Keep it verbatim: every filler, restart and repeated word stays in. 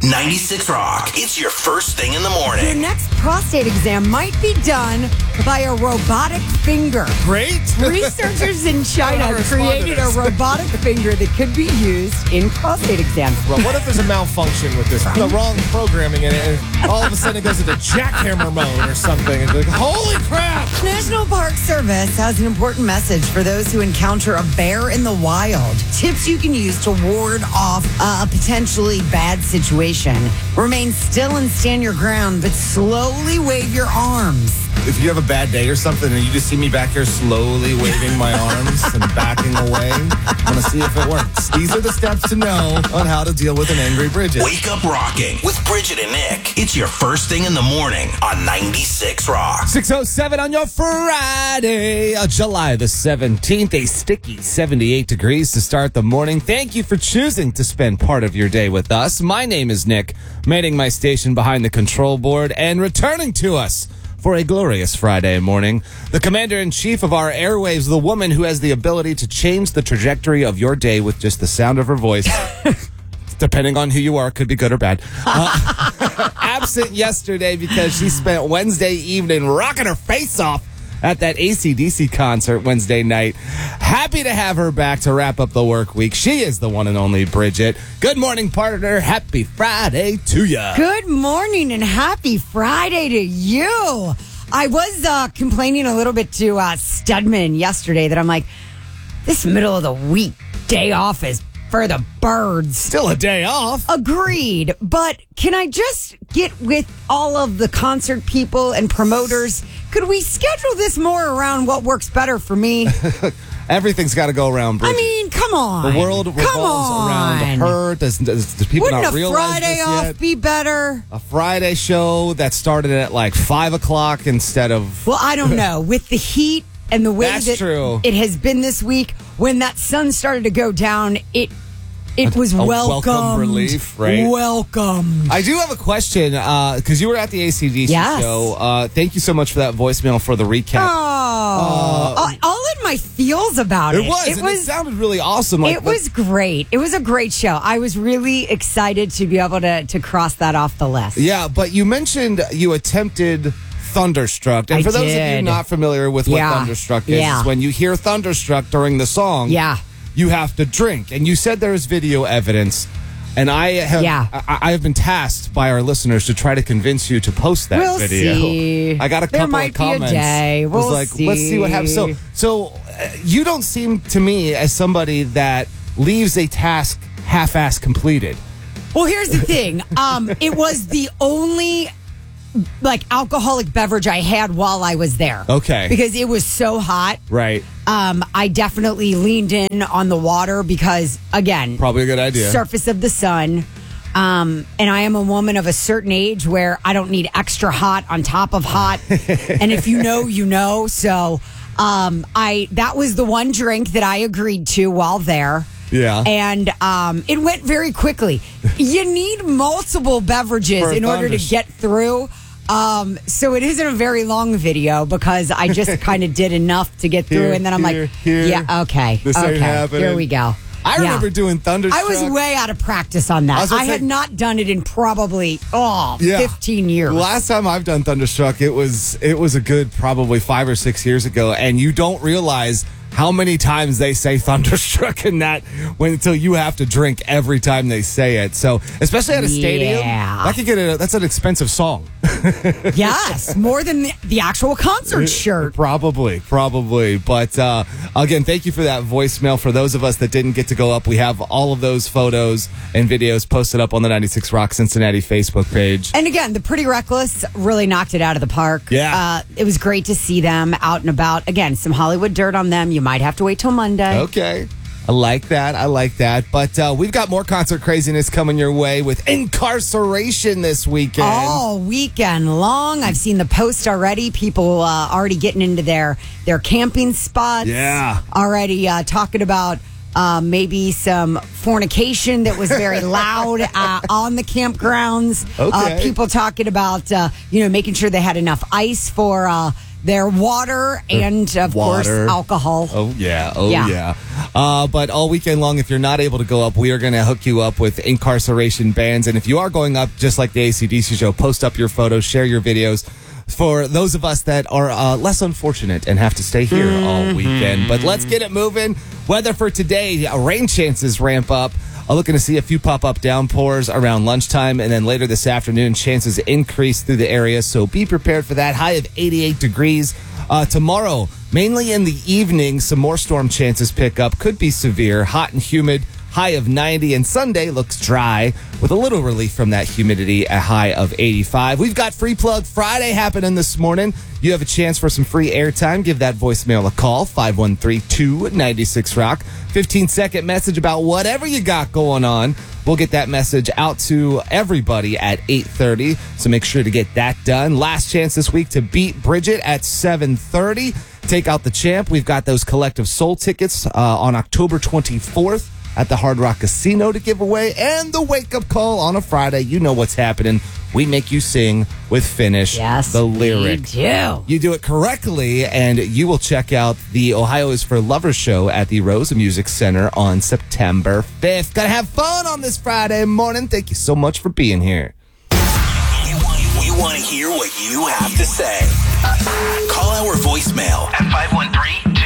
ninety-six Rock. It's your first thing in the morning. Your next prostate exam might be done by a robotic finger. Great. Researchers in China created a robotic finger that could be used in prostate exams. Well, what if there's a malfunction with this? The wrong programming in it, and all of a sudden it goes into jackhammer mode or something. And like, holy crap! National Park Service has an important message for those who encounter a bear in the wild. Tips you can use to ward off uh, a potentially bad situation. Remain still and stand your ground, but slowly wave your arms. If you have a bad day or something and you just see me back here slowly waving my arms and backing away, I'm going to see if it works. These are the steps to know on how to deal with an angry Bridget. Wake up rocking with Bridget and Nick. It's your first thing in the morning on ninety-six Rock. six oh seven on your Friday, uh, July the seventeenth, a sticky seventy-eight degrees to start the morning. Thank you for choosing to spend part of your day with us. My name is Nick, manning my station behind the control board and returning to us for a glorious Friday morning, the commander-in-chief of our airwaves, the woman who has the ability to change the trajectory of your day with just the sound of her voice. Depending on who you are, could be good or bad. Uh, absent yesterday because she spent Wednesday evening rocking her face off at that A C D C concert Wednesday night. Happy to have her back to wrap up the work week. She is the one and only Bridget. Good morning, partner. Happy Friday to ya. Good morning and happy Friday to you. I was uh, complaining a little bit to uh, Stedman yesterday that I'm like, this middle of the week day off is for the birds. Still a day off. Agreed. But can I just get with all of the concert people and promoters? Could we schedule this more around what works better for me? Everything's got to go around Bridget. I mean, come on. The world revolves around her. Does, does, does people Wouldn't not a realize Friday this off yet? be better? A Friday show that started at like five o'clock instead of... Well, I don't know. With the heat and the way That's that true. it has been this week, when that sun started to go down, it it was a welcome. welcome relief, right? Welcome. I do have a question, because uh, you were at the A C D C Yes. show. Uh, thank you so much for that voicemail for the recap. Oh, Uh, all, all in my feels about it. It was. It and was. it sounded really awesome. Like, It was great. It was a great show. I was really excited to be able to to cross that off the list. Yeah, but you mentioned you attempted Thunderstruck. And I for those of you did. not familiar with what Yeah. Thunderstruck is, Yeah. is when you hear Thunderstruck during the song, Yeah. you have to drink. And you said there is video evidence. And I have Yeah. I, I have been tasked by our listeners to try to convince you to post that We'll video. see. I got a There couple might of comments. be a day. I was We'll like, let's see what happens. So, see. so uh, you don't seem to me as somebody that leaves a task half-ass completed. Well, here's the thing. Um, it was the only like alcoholic beverage I had while I was there. Okay. Because it was so hot. Right. Um, I definitely leaned in on the water because, again, Probably a good idea. surface of the sun. Um, and I am a woman of a certain age where I don't need extra hot on top of hot. And if you know, you know. So um, I that was the one drink that I agreed to while there. Yeah. And um, it went very quickly. You need multiple beverages For in order to thunders- get through. Um, so it isn't a very long video because I just kind of did enough to get through. Here, and then I'm here, like, here. yeah, okay. This ain't okay. happening. Here we go. I Yeah. remember doing Thunderstruck. I was way out of practice on I that. was I, gonna had say- not done it in probably, oh, Yeah. fifteen years. The last time I've done Thunderstruck, it was it was a good probably five or six years ago, and you don't realize how many times they say Thunderstruck in that when until you have to drink every time they say it. So especially at a stadium, Yeah. that could get a, that's an expensive song. Yes, more than the, the actual concert shirt. Probably, probably. But uh, again, thank you for that voicemail. For those of us that didn't get to go up, we have all of those photos and videos posted up on the ninety-six Rock Cincinnati Facebook page. And again, the Pretty Reckless really knocked it out of the park. Yeah. Uh, it was great to see them out and about. Again, some Hollywood dirt on them. You might have to wait till Monday. Okay. I like that. I like that. But uh, we've got more concert craziness coming your way with Incarceration this weekend. All weekend long. I've seen the post already. People uh, already getting into their, their camping spots. Yeah. Already uh, talking about uh, maybe some fornication that was very loud uh, on the campgrounds. Okay. Uh, people talking about, uh, you know, making sure they had enough ice for uh, their water and, of course, water. alcohol. Oh, yeah. Oh, yeah. Yeah. Uh, but all weekend long, if you're not able to go up, we are going to hook you up with incarceration bans. And if you are going up, just like the A C D C show, post up your photos, share your videos. For those of us that are uh, less unfortunate and have to stay here mm-hmm. all weekend. But let's get it moving. Weather for today, uh, rain chances ramp up. I'm looking to see a few pop-up downpours around lunchtime, and then later this afternoon, chances increase through the area, so be prepared for that. High of eighty-eight degrees. Uh, tomorrow, mainly in the evening, some more storm chances pick up. Could be severe, hot and humid. High of ninety, and Sunday looks dry with a little relief from that humidity, a high of eighty-five. We've got Free Plug Friday happening this morning. You have a chance for some free airtime. Give that voicemail a call, five one three, two nine six, rock. fifteen second message about whatever you got going on. We'll get that message out to everybody at eight thirty, so make sure to get that done. Last chance this week to beat Bridget at seven thirty. Take out the champ. We've got those Collective Soul tickets uh, on October twenty-fourth. At the Hard Rock Casino to give away, and the wake-up call on a Friday. You know what's happening. We make you sing with Finish yes, the lyric. We do. You do it correctly, and you will check out the Ohio is for Lovers show at the Rosa Music Center on September fifth. Gotta have fun on this Friday morning. Thank you so much for being here. We want, we want to hear what you have to say. Call our voicemail at five one three,